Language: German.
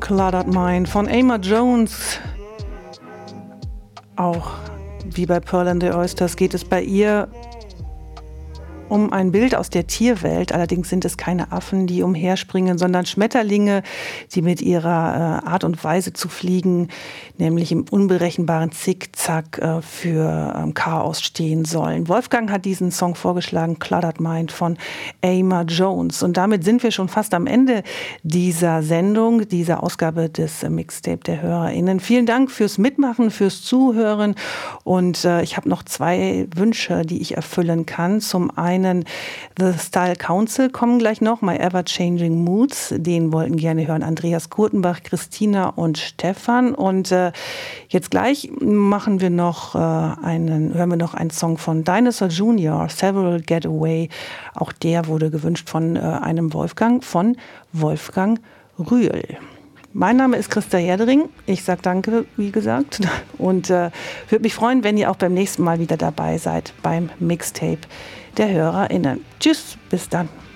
Cluttered Mind von Emma Jones. Auch wie bei Pearl and the Oysters geht es bei ihr um ein Bild aus der Tierwelt. Allerdings sind es keine Affen, die umherspringen, sondern Schmetterlinge, die mit ihrer Art und Weise zu fliegen, nämlich im unberechenbaren Zickzack für Chaos stehen sollen. Wolfgang hat diesen Song vorgeschlagen, Cluttered Mind von Emma Jones. Und damit sind wir schon fast am Ende dieser Sendung, dieser Ausgabe des Mixtape der HörerInnen. Vielen Dank fürs Mitmachen, fürs Zuhören. Und ich habe noch 2 Wünsche, die ich erfüllen kann. Zum einen The Style Council kommen gleich noch, My Ever Changing Moods. Den wollten gerne hören Andreas Kurtenbach, Christina und Stefan. Und jetzt gleich hören wir noch einen Song von Dinosaur Jr., Several Getaway. Auch der wurde gewünscht von einem Wolfgang Rühl. Mein Name ist Christa Herdering. Ich sage danke, wie gesagt. Und würde mich freuen, wenn ihr auch beim nächsten Mal wieder dabei seid beim Mixtape der HörerInnen. Tschüss, bis dann.